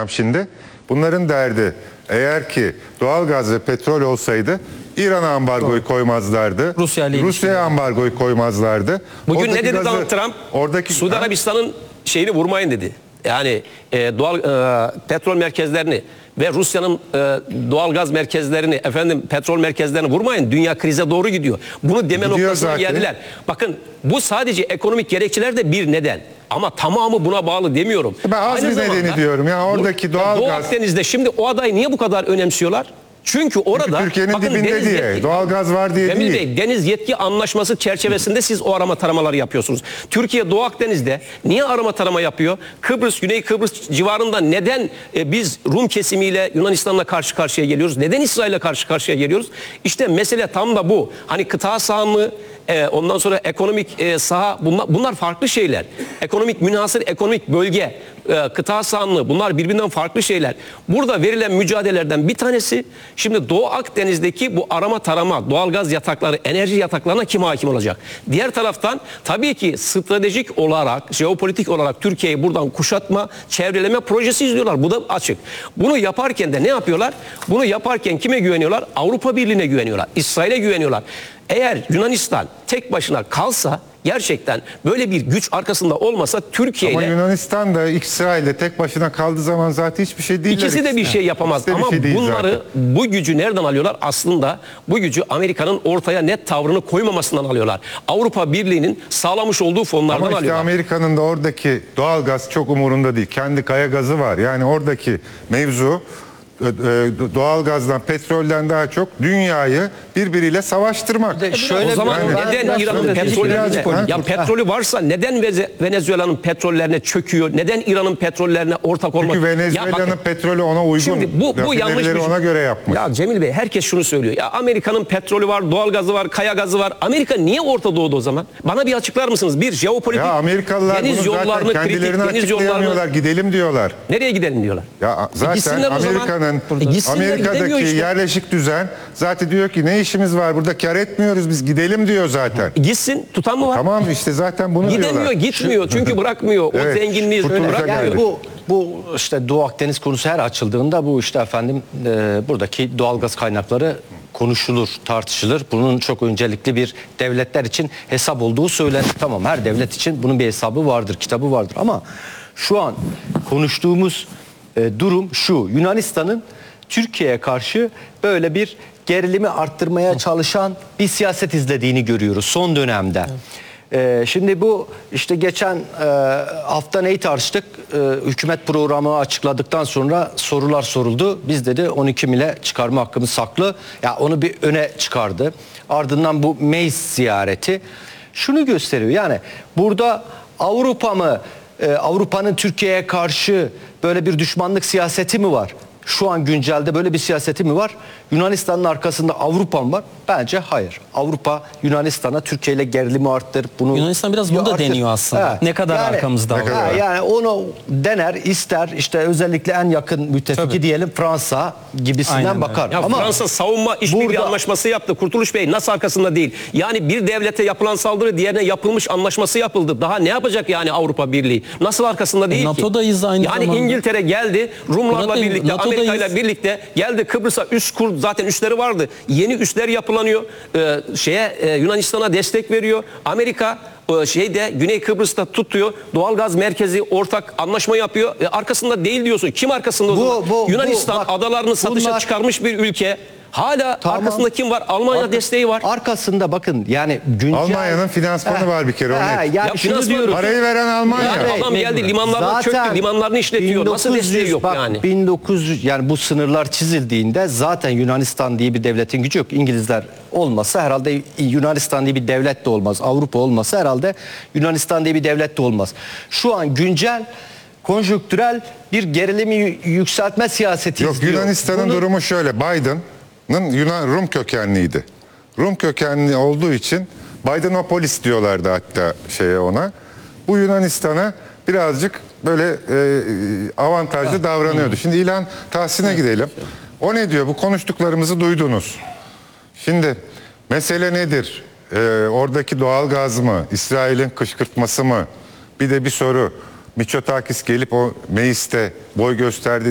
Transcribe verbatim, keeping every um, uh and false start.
anlatacağım şimdi. Bunların derdi eğer ki doğalgaz ve petrol olsaydı İran'a ambargoyu Doğru. koymazlardı. Rusya ile Rusya'ya ambargoyu koymazlardı. Bugün oradaki ne dedi gazı, Donald Trump? Oradaki, Suudi Arabistan'ın şeyini vurmayın dedi. Yani e, doğal e, petrol merkezlerini ve Rusya'nın e, doğal gaz merkezlerini, efendim petrol merkezlerini vurmayın. Dünya krize doğru gidiyor. Bunu deme Gidiyor noktasına zaten. geldiler. Bakın bu sadece ekonomik gerekçeler de bir neden. Ama tamamı buna bağlı demiyorum. Ben az Aynı bir zamanda, nedeni diyorum. Yani oradaki doğal Doğu gaz... Akdeniz'de şimdi o adayı niye bu kadar önemsiyorlar? Çünkü orada Türkiye'nin dibinde deniz diye, yetki, doğalgaz var diye Cemil değil. Bey, deniz yetki anlaşması çerçevesinde siz o arama taramaları yapıyorsunuz. Türkiye Doğu Akdeniz'de niye arama tarama yapıyor? Kıbrıs, Güney Kıbrıs civarında neden e, biz Rum kesimiyle Yunanistan'la karşı karşıya geliyoruz? Neden İsrail'le karşı karşıya geliyoruz? İşte mesele tam da bu. Hani kıta sahanlığı, e, ondan sonra ekonomik e, saha, bunlar, bunlar farklı şeyler. Ekonomik münhasır, ekonomik bölge, e, kıta sahanlığı, bunlar birbirinden farklı şeyler. Burada verilen mücadelelerden bir tanesi, şimdi Doğu Akdeniz'deki bu arama tarama, doğalgaz yatakları, enerji yataklarına kim hakim olacak? Diğer taraftan tabii ki stratejik olarak, jeopolitik olarak Türkiye'yi buradan kuşatma, çevreleme projesi izliyorlar. Bu da açık. Bunu yaparken de ne yapıyorlar? Bunu yaparken kime güveniyorlar? Avrupa Birliği'ne güveniyorlar. İsrail'e güveniyorlar. Eğer Yunanistan tek başına kalsa, gerçekten böyle bir güç arkasında olmasa Türkiye ile... Ama Yunanistan da İsrail'de tek başına kaldığı zaman zaten hiçbir şey değiller. İkisi de bir şey yapamaz. De Ama şey bunları, zaten. bu gücü nereden alıyorlar? Aslında bu gücü Amerika'nın ortaya net tavrını koymamasından alıyorlar. Avrupa Birliği'nin sağlamış olduğu fonlardan Ama işte alıyorlar. Amerika'nın da oradaki doğalgaz çok umurunda değil. Kendi kaya gazı var. Yani oradaki mevzu doğalgazdan, petrolden daha çok dünyayı birbiriyle savaştırmak. E şöyle o zaman yani, neden İran'ın petrollerine, ya petrolü varsa neden Venezuela'nın petrollerine çöküyor? Neden İran'ın petrollerine ortak olmak? Çünkü Venezuela'nın petrolü ona uygun. Şimdi bu, bu yanlış bir şey. Ona göre yapmış. Ya Cemil Bey, herkes şunu söylüyor. Ya Amerika'nın petrolü var, doğalgazı var, kaya gazı var. Amerika niye Orta Doğu'da o zaman? Bana bir açıklar mısınız? Bir jeopolitik, ya Amerikalılar deniz bunu yollarını, zaten kendilerini kritik deniz yollarını... Gidelim diyorlar. Nereye gidelim diyorlar? Ya zaten Amerika'nın E Amerika'daki işte. yerleşik düzen zaten diyor ki ne işimiz var burada, kar etmiyoruz biz, gidelim diyor zaten. Gitsin, tutan mı var? Tamam işte zaten bunu Gidemiyor, diyorlar. gitmiyor çünkü bırakmıyor. O evet, zenginliği bırakmıyor. Yani bu bu işte Doğu Akdeniz konusu her açıldığında bu işte efendim e, buradaki doğalgaz kaynakları konuşulur, tartışılır. Bunun çok öncelikli bir devletler için hesap olduğu söylenir. Tamam, her devlet için bunun bir hesabı vardır, kitabı vardır ama şu an konuştuğumuz e, durum şu: Yunanistan'ın Türkiye'ye karşı böyle bir gerilimi arttırmaya çalışan bir siyaset izlediğini görüyoruz son dönemde. Evet. Ee, şimdi bu işte geçen e, hafta neyi tartıştık? Ee, hükümet programı açıkladıktan sonra sorular soruldu. Biz dedi on iki mile çıkarma hakkımız saklı. Ya onu bir öne çıkardı. Ardından bu meclis ziyareti şunu gösteriyor. Yani burada Avrupa mı, e, Avrupa'nın Türkiye'ye karşı böyle bir düşmanlık siyaseti mi var? Şu an güncelde böyle bir siyaseti mi var? Yunanistan'ın arkasında Avrupa mı var? Bence hayır. Avrupa Yunanistan'a Türkiye ile gerilimi arttır. Bunu Yunanistan biraz bunu da arttır. deniyor aslında. Evet. Ne kadar yani, arkamızda ne kadar. Yani onu dener, ister, işte özellikle en yakın müttefiki Tabii. diyelim Fransa gibisinden Aynen bakar. Ya Ama Fransa savunma işbirliği burada... anlaşması yaptı. Kurtuluş Bey, nasıl arkasında değil? Yani bir devlete yapılan saldırı diğerine yapılmış anlaşması yapıldı. Daha ne yapacak yani Avrupa Birliği? Nasıl arkasında değil e, ki? NATO'dayız aynı yani zamanda. İngiltere geldi, Rumlarla birlikte, Amerika ile birlikte geldi Kıbrıs'a üs kur, zaten üsleri vardı. Yeni üsler yapılanıyor. Ee, şeye e, Yunanistan'a destek veriyor. Amerika e, şeyde Güney Kıbrıs'ta tutuyor. Doğalgaz merkezi ortak anlaşma yapıyor. E, arkasında değil diyorsun. Kim arkasında o bu, zaman? bu, Yunanistan bu, bak, adalarını satışa bunlar... çıkarmış bir ülke. Hala tamam. Arkasında kim var? Almanya Arka, desteği var. Arkasında bakın yani güncel... Almanya'nın finansmanı he, var bir kere. He, yani ya şunu diyoruz. Parayı veren Almanya. Yani adam geldi limanlarını çöktü. Limanlarını işletiyor. Nasıl desteği yok bak, yani? bin dokuz yüz yani bu sınırlar çizildiğinde zaten Yunanistan diye bir devletin gücü yok. İngilizler olmasa herhalde Yunanistan diye bir devlet de olmaz. Avrupa olmasa herhalde Yunanistan diye bir devlet de olmaz. Şu an güncel konjonktürel bir gerilimi yükseltme siyaseti Yok, izliyor. Yunanistan'ın Bunu... durumu şöyle. Biden'ın Yunan Rum kökenliydi. Rum kökenli olduğu için Bidenopolis diyorlardı hatta şeye ona. Bu Yunanistan'a birazcık böyle e, avantajlı ha. davranıyordu. Şimdi İlhan Tahsin'e evet. gidelim. O ne diyor? Bu konuştuklarımızı duydunuz. Şimdi mesele nedir? Ee, oradaki doğalgaz mı? İsrail'in kışkırtması mı? Bir de bir soru. Mitsotakis gelip o mecliste boy gösterdi.